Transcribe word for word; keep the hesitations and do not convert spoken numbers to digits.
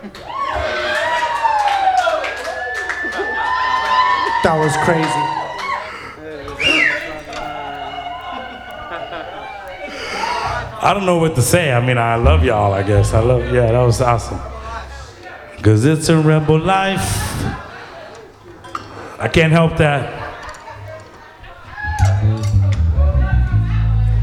That was crazy. I don't know what to say. I mean, I love y'all, I guess. I love, yeah, that was awesome. Because it's a rebel life. I can't help that.